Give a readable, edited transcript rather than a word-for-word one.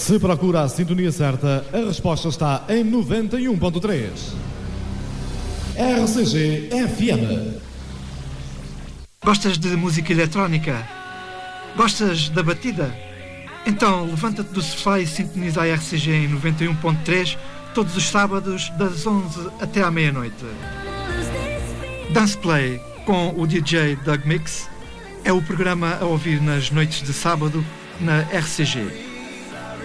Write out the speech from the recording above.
Se procura a sintonia certa, a resposta está em 91.3. RCG FM. Gostas de música eletrónica? Gostas da batida? Então levanta-te do sofá e sintoniza a RCG em 91.3 todos os sábados das 11 até à meia-noite. Dance Play com o DJ Doug Mix é o programa a ouvir nas noites de sábado na RCG.